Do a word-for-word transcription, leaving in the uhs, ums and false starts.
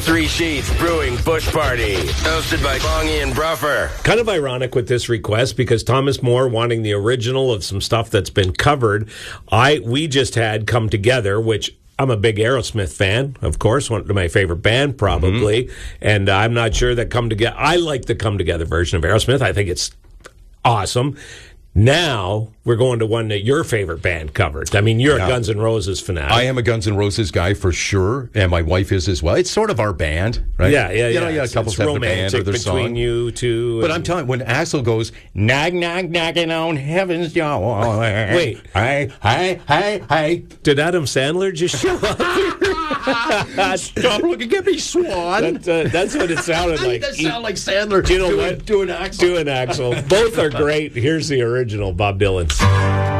Three Sheets Brewing Bush Party, hosted by Bongie and Bruffer. Kind of ironic with this request because Thomas More wanting the original of some stuff that's been covered. I we just had Come Together, which I'm a big Aerosmith fan, of course, one of my favorite band probably, mm-hmm. and I'm not sure that Come Together. I like the Come Together version of Aerosmith. I think it's awesome. Now we're going to one that your favorite band covered. I mean, you're yeah. a Guns N' Roses fanatic. I am a Guns N' Roses guy for sure, and my wife is as well. It's sort of our band, right? Yeah, yeah, you yeah. know, yeah. A couple it's have romantic the band or their between song. you two. But I'm telling you, when Axl goes, nag, nag, nagging on heaven's door. Wait. Hey, hey, hey, hey. Did Adam Sandler just show up? Stop looking at me, Swan. That, uh, that's what it sounded like. That sound like Sandler Do you know doing, what? doing Axl. Doing Axl. Both are great. Here's the original, Bob Dylan.